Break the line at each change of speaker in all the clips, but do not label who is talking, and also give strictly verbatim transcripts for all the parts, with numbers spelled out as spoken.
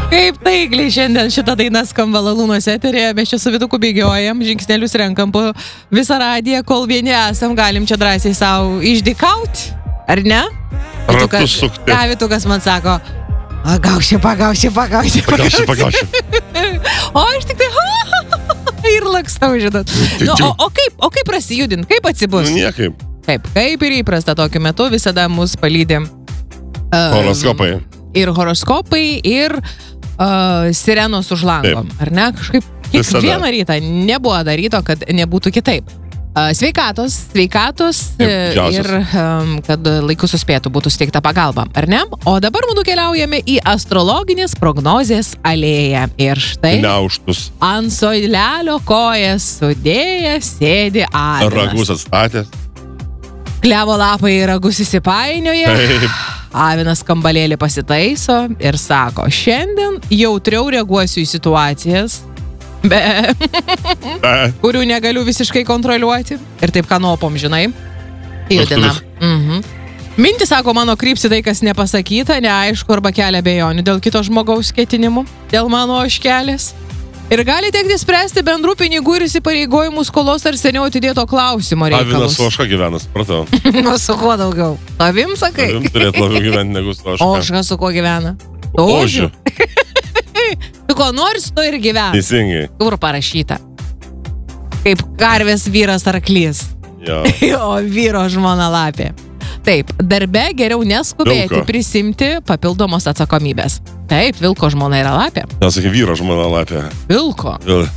Kaip taikliai šiandien šitą dainą skamba Lalūnos eterėje, mes čia su Vytuku bėgiojam, žingsnelius renkam po visą radiją, kol vieni esam, galim čia drąsiai savo išdykauti, ar ne?
Ratus sukti.
Ką Vytukas man sako? Pagauši, pagauši, pagauši,
pagauši, pagauši.
O aš tik tai ir lakstau, žinot. Nu, o, o kaip, o kaip prasijudint, kaip atsibus?
Nu, niekaip.
Kaip, kaip ir įprasta tokiu metu, visada mus palydi uh,
horoskopai.
Ir horoskopai, ir uh, sirenos už lango. Taip. Ar ne? Kažkaip kiekvieną rytą nebuvo daryto, kad nebūtų kitaip. Uh, sveikatos, sveikatos
Taip,
ir um, kad laiku suspėtų būtų suteikta pagalba, ar ne? O dabar mūsų keliaujame į astrologinės prognozės alėją. Ir štai
Neuštus.
ant soilelio kojas sudėjęs sėdi Avinas.
Ragus atstatęs.
Klevo lapai į ragus įsipainioja.
Taip.
Avinas kambalėlį pasitaiso ir sako, šiandien jautriau reaguosiu į situacijas, be,
be.
kurių negaliu visiškai kontroliuoti. Ir taip kanopom, žinai, judina. Mhm. Mintis, sako, mano krypsi tai, kas nepasakyta, neaišku arba kelia bejonių dėl kito žmogaus ketinimų, dėl mano ožkelės. Ir gali tekti spręsti bendrų pinigų ir įsipareigojimų skolos ar seniau atidėto klausimo reikalus.
Avinas su ožka gyvena, supratau.
Nu, su kuo daugiau? Avim, sakai?
Avim turėtų labiau gyventi negu su ožka.
Ožka su kuo gyvena?
Ožiu.
Tu ko nori, su to ir gyvena.
Teisingai.
Kur parašyta? Kaip karvės vyras arklys.
Jo.
O vyro žmona lapė. Taip, darbe geriau neskubėti
Vilko.
prisimti papildomos atsakomybės. Taip, vilko žmona yra lapė.
Nesakė, vyro žmona lapė.
Vilko.
Vil.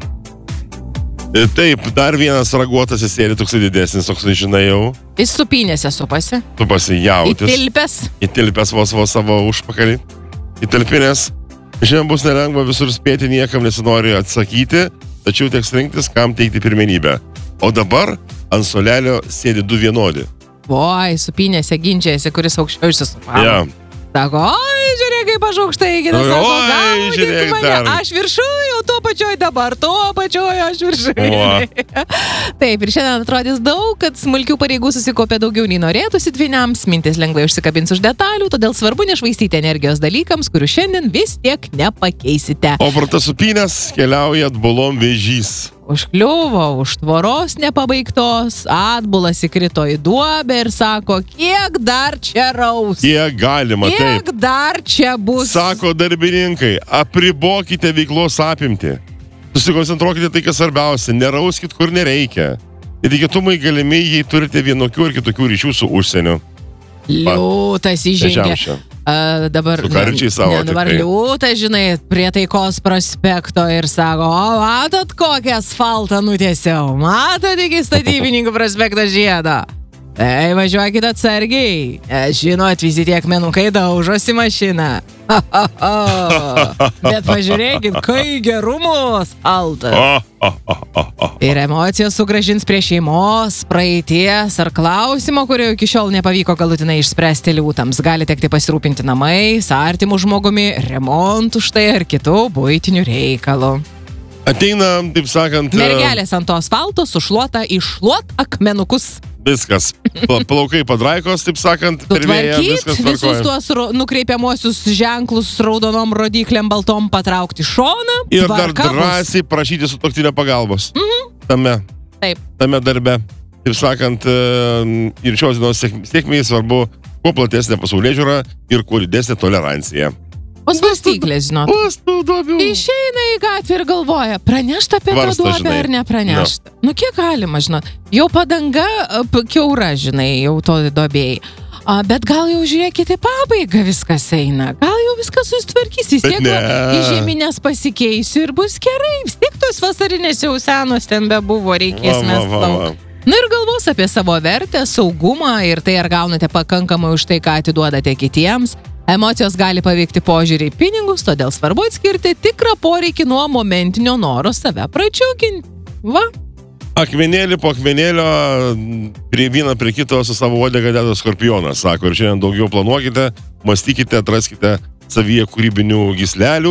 Taip, dar vienas raguotas sėdi toksai didesnis, toksai žinai jau.
Jis supynėse supasi.
Tu pasijautis.
Įtilpęs.
Įtilpęs vos vos savo užpakalį. Įtilpinės. Šiandien bus nelengva visur spėti, niekam nesinori atsakyti, tačiau teks rinktis, kam teikti pirmenybę. O dabar ant solelio sėdi du vienodi.
Oi, supynėse ginčiasi, kuris aukščiau išsisupavo.
Ja.
Sako, oi, žiūrėk, kaip aš aukštai, kitas
Oi,
sako,
oi,
gaudyk
žiūrėk
mane,
dar.
aš viršuj, jau tuo pačioj dabar, tuo pačioj aš viršuj. Taip, ir šiandien atrodys daug, kad smulkių pareigų susikopė daugiau nei norėtųsi dvyniams, mintis lengvai užsikabins už detalių, todėl svarbu nešvaistyti energijos dalykams, kurių šiandien vis tiek nepakeisite.
O pro tas supynės keliauja atbulom vėžys.
Užkliuvo už tvoros nepabaigtos, atbulas įkrito į duobę ir sako, kiek dar čia raus?
Kiek galima,
kiek
taip.
Kiek dar čia bus?
Sako darbininkai, apribokite veiklos apimtį. Susikoncentruokite tai, kas svarbiausia, nerauskit, kur nereikia. Netikėtumai galimi, jei turite vienokių ir kitokių ryšių su užsieniu.
Liūtas įžengė. Uh, dabar,
su karčiai savo.
Ne, dabar liūtas, žinai, prie Taikos prospekto ir sako, o matot, kokią asfaltą nutiesiau? Matot iki statybininkų prospekto žiedą? Tai važiuokit atsargiai. Žinot, visi tie akmenukai daužosi mašiną. Bet pažiūrėkit, kai gerumo asfaltas. Ir emocijos sugrąžins prie šeimos, praeities ar klausimo, kurio iki šiol nepavyko galutinai išspręsti liūtams. Gali tekti pasirūpinti namais, artimų žmogumi, remontų štai ar kitų buitinių reikalų.
Ateina, taip sakant...
Mergelės ant to asfalto sušluota iššluot akmenukus.
Viskas. Plaukai padraikos, taip sakant, pirmėje, viskas tvarkoja.
Visus tuos nukreipiamuosius ženklus raudonom rodyklėm baltom patraukti šoną.
Ir dar drąsiai prašyti sutuoktinio pagalbos.
Mhm.
Tame.
Taip.
Tame darbe. Taip sakant, ir šios dienos sėkmės svarbu kuo platesnė pasaulėžiūra ir kuo didesnė tolerancija.
O svarstyklės, žinot.
Pastudobiu.
Išeina į gatvę ir galvoja, pranešta apie tą duobę ar nepranešta. No. Nu, kiek galima, žinot. Jau padanga kiaura, žinai, jau to duobėjai. Bet gal jau žiūrėkite pabaigą viskas eina. Gal jau viskas susitvarkys. Vis tiek į žeminės pasikeisiu ir bus gerai. Vis tiek tos vasarinės jau senos ten bebuvo, reikės mes daug. Na ir galvos apie savo vertę, saugumą ir tai, ar gaunate pakankamai už tai, ką atiduodate kitiems. Emocijos gali paveikti požiūrį į pinigus, todėl svarbu atskirti tikrą poreikį nuo momentinio noro save pradžiuginti. Va.
Akmenėlį po akmenėlio prie vieną prie kito su savo uodega deda skorpionas, sako, ir šiandien daugiau planuokite, mąstykite, atraskite savyje kūrybinių gyslelių,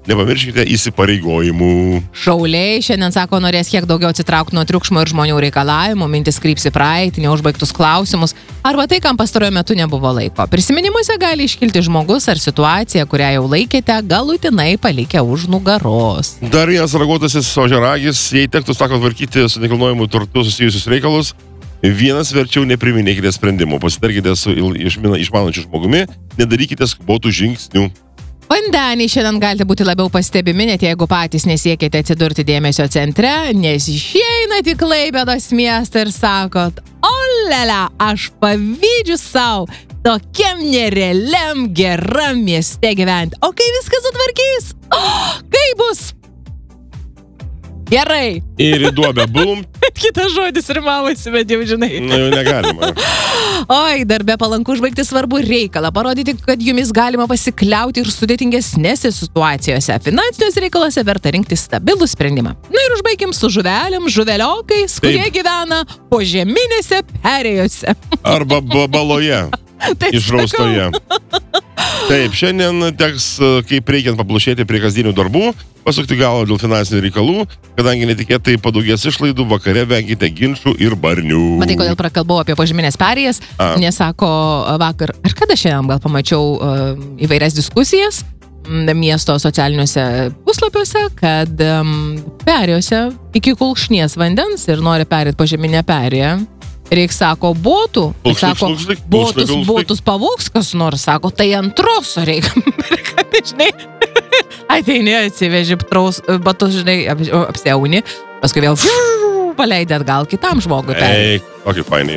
nepamirškite įsipareigojimų.
Šauliai šiandien sako, norės kiek daugiau atsitraukti nuo triukšmo ir žmonių reikalavimų, mintis kryps į praeitį, neužbaigtus klausimus, arba tai, kam pastarojo metu nebuvo laiko. Prisiminimuose gali iškilti žmogus ar situacija, kurią jau laikėte, galutinai palikę už nugaros.
Dar vienas raguotasis ožiaragis, jei tektų, sako, tvarkyti su nekilnojimu turtu susijusius reikalus, vienas verčiau nepriminėkite sprendimų, pasitarkite su išmanančiu žmogumi, nedarykite skubotų žingsnių.
Vandeniai šiandien galite būti labiau pastebimi, net jeigu patys nesiekite atsidurti dėmesio centre, nes išeinat į Klaipėdos miestą ir sakot, olele, aš pavydžiu savo tokiam nerealiam geram mieste gyventi. O kai viskas sutvarkys, oh, kaip bus? Gerai.
Ir į duobę bum.
Kitas žodis rimavosi, bet jau žinai.
Na, jau negalima.
Oi, darbe palanku užbaigti svarbu reikalą, parodyti, kad jumis galima pasikliauti ir sudėtingesnėse situacijose. Finansiniuose reikaluose verta rinkti stabilų sprendimą. Na ir užbaigim su žuvelėm, žuveliokais, kurie Taip. gyvena požeminėse perėjose.
Arba baloje. Išraustoje. Taip, šiandien teks, kaip reikiant paplušėti prie kasdienių darbų, pasukti galvą dėl finansinių reikalų, kadangi netikėtai padaugės išlaidų, vakare venkite ginčų ir barnių.
Matai, kodėl prakalbau apie požeminės perėjas, nes sako vakar, ar kada šiandien gal pamačiau uh, įvairias diskusijas miesto socialiniuose puslapiuose, kad um, perėjose iki kulkšnies vandens ir nori perėti požeminę perėją. Reiks, sako, botų. Sako, botus, botus pavoks kas nors, sako, tai antros reikia. Žinai, ateini, atsiveži batus, žinai, apsiauni, paskui vėl paleidė atgal kitam žmogui.
Ei, kokį fainai.